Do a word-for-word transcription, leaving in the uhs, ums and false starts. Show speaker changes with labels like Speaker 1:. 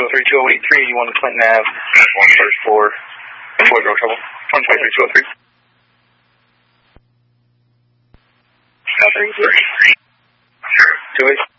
Speaker 1: oh three, two oh eight, three eighty-one Clinton Avenue, one first floor, four zero trouble, one twenty-three, two oh three.
Speaker 2: Three,
Speaker 1: two eight.